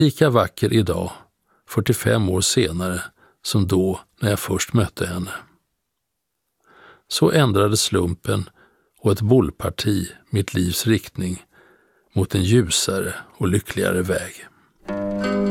lika vacker idag, 45 år senare, som då när jag först mötte henne. Så ändrade slumpen och ett bollparti mitt livs riktning mot en ljusare och lyckligare väg.